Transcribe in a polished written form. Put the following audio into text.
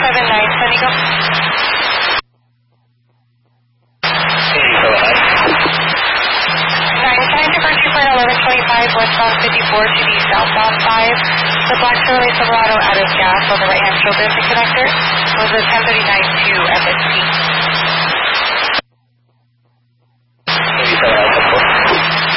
San Diego. Go ahead. 910, departure flight 1125, westbound 54 to the southbound 5. The Black Chevrolet Silverado out of gas on the right-hand shoulder connector was a 1039 to FST.